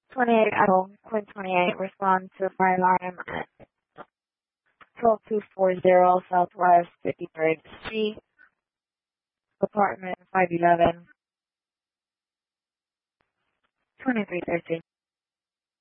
28 Apple, Quinn 28, respond to fire alarm at 12240 Southwest 53rd Street, apartment 511, 2313.